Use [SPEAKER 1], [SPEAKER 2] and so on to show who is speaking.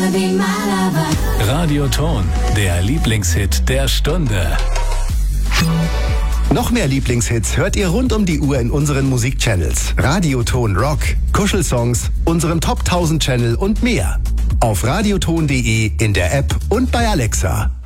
[SPEAKER 1] Radioton, der Lieblingshit der Stunde.
[SPEAKER 2] Noch mehr Lieblingshits hört ihr rund um die Uhr in unseren Musikchannels. Radioton Rock, Kuschelsongs, unserem Top 1000 Channel und mehr. Auf radioton.de, in der App und bei Alexa.